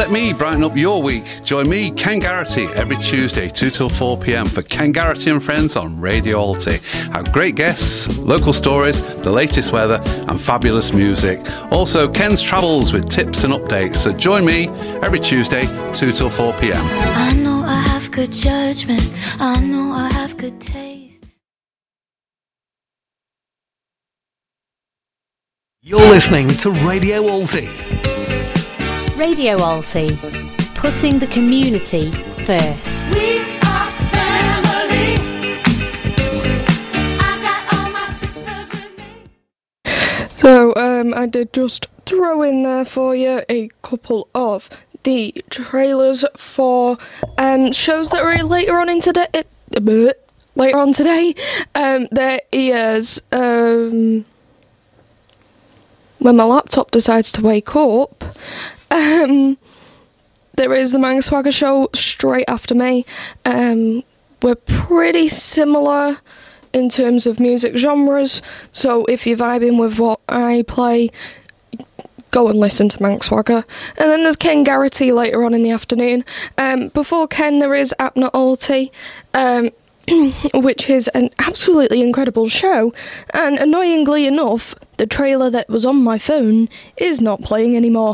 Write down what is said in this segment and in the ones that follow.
Let me brighten up your week. Join me, Ken Garrity, every Tuesday, 2 till 4 p.m. for Ken Garrity and Friends on Radio Alty. Have great guests, local stories, the latest weather and fabulous music. Also, Ken's travels with tips and updates. So join me every Tuesday, 2 till 4 p.m. I know I have good judgment. I know I have good taste. You're listening to Radio Alty. Radio Alty, putting the community first. We are family. I got all my sisters with me. So, I did just throw in there for you a couple of the trailers for shows that are later on in today. Later on today, there is when my laptop decides to wake up. There is the Mang Swagger show straight after me. We're pretty similar in terms of music genres, so if you're vibing with what I play, go and listen to Mang Swagger. And then there's Ken Garrity later on in the afternoon. Before Ken, there is Apna Alty, which is an absolutely incredible show, and annoyingly enough, the trailer that was on my phone is not playing anymore.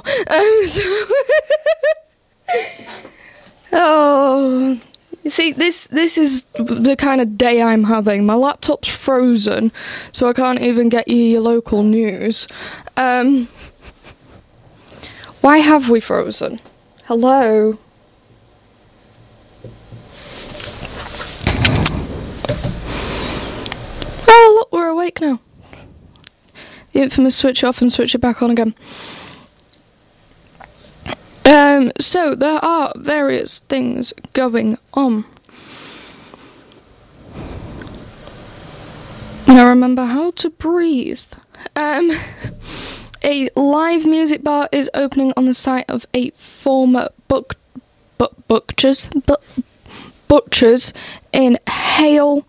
Oh, you see, this is the kind of day I'm having. My laptop's frozen, so I can't even get you your local news. Why have we frozen? Hello? Oh, look, we're awake now. The infamous switch off and switch it back on again. So there are various things going on. Now remember how to breathe. A live music bar is opening on the site of a former butchers in Hale.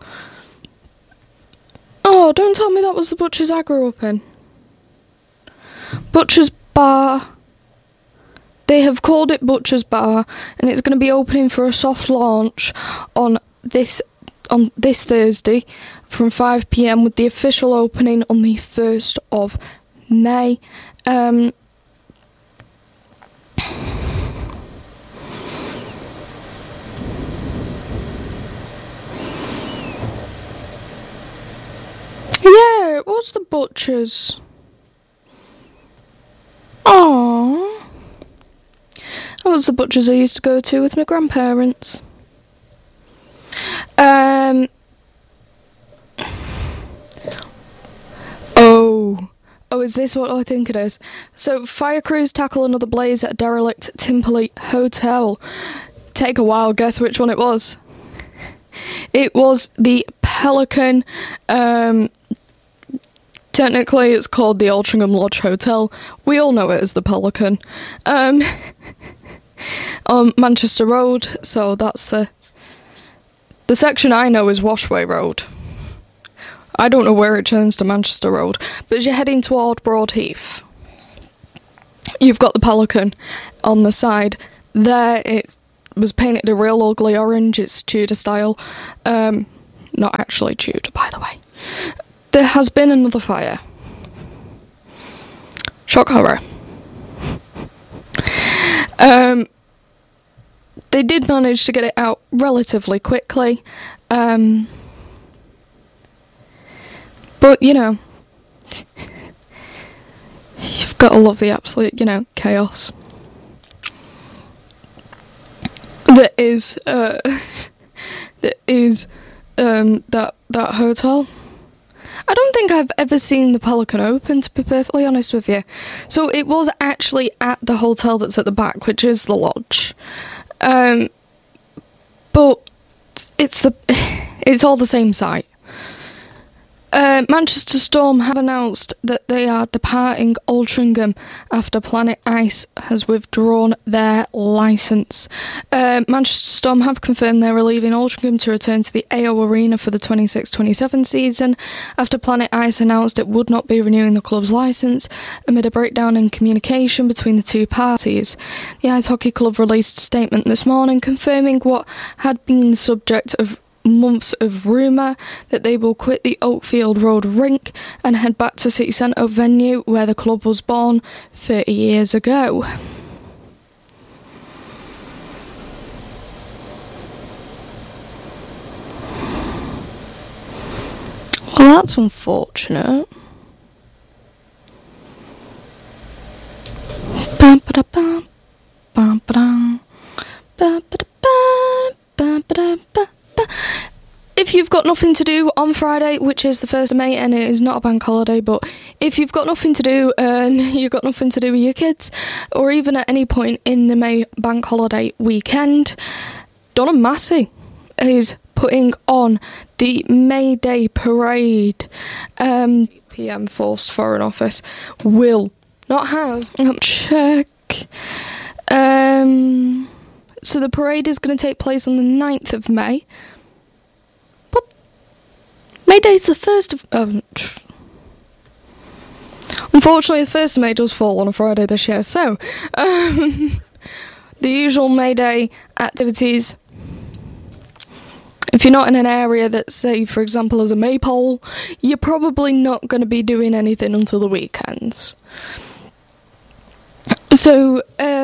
Oh, don't tell me that was the Butchers I grew up in. Butchers Bar. They have called it Butchers Bar, and it's going to be opening for a soft launch on this Thursday from 5 p.m. with the official opening on the 1st of May. Yeah, it was the Butchers. Aww. That was the Butchers I used to go to with my grandparents. Oh, is this what I think it is? So, fire crews tackle another blaze at a derelict Timperley Hotel. Take a wild guess which one it was. It was the Pelican. Technically, it's called the Altrincham Lodge Hotel. We all know it as the Pelican. On Manchester Road, so that's the section I know is Washway Road. I don't know where it turns to Manchester Road, but as you're heading toward Broadheath, you've got the Pelican on the side. There, it was painted a real ugly orange. It's Tudor style. Not actually Tudor, by the way. There has been another fire. Shock horror. They did manage to get it out relatively quickly. But, you know, you've got to love the absolute, chaos that is that hotel. I don't think I've ever seen the Pelican open, to be perfectly honest with you. So it was actually at the hotel that's at the back, which is the Lodge. But it's all the same site. Manchester Storm have announced that they are departing Altrincham after Planet Ice has withdrawn their licence. Manchester Storm have confirmed they were leaving Altrincham to return to the AO Arena for the 26-27 season after Planet Ice announced it would not be renewing the club's licence amid a breakdown in communication between the two parties. The Ice Hockey Club released a statement this morning confirming what had been the subject of months of rumour that they will quit the Oakfield Road rink and head back to City Centre venue where the club was born 30 years ago. Well, that's unfortunate. Ba-ba-da-ba, ba-ba-da, ba-ba-da-ba, ba-ba-da-ba. If you've got nothing to do on Friday, which is the 1st of May, and it is not a bank holiday, but if you've got nothing to do and you've got nothing to do with your kids, or even at any point in the May bank holiday weekend, Dunham Massey is putting on the May Day Parade. PM Forced Foreign Office will, not has, check. So the parade is going to take place on the 9th of May. But May Day is the 1st of... unfortunately, the 1st of May does fall on a Friday this year. So, the usual May Day activities. If you're not in an area that, say, for example, has a maypole, you're probably not going to be doing anything until the weekends. So,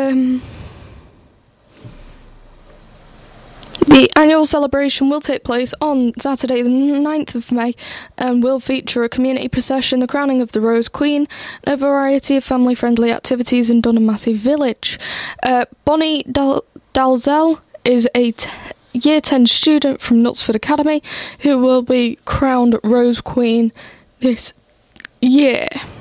the annual celebration will take place on Saturday the 9th of May and will feature a community procession, the crowning of the Rose Queen, and a variety of family-friendly activities in Dunham Massey Village. Bonnie Dalzell is a Year 10 student from Knutsford Academy who will be crowned Rose Queen this year.